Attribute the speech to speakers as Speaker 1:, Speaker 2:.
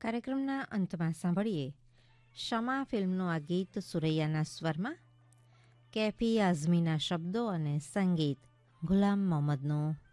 Speaker 1: કાર્યક્રમના અંતમાં સાંભળીએ શમા ફિલ્મનું આ ગીત સુરૈયાના સ્વરમાં, કેફી આઝમીના શબ્દો અને સંગીત ગુલામ મોહમ્મદનું.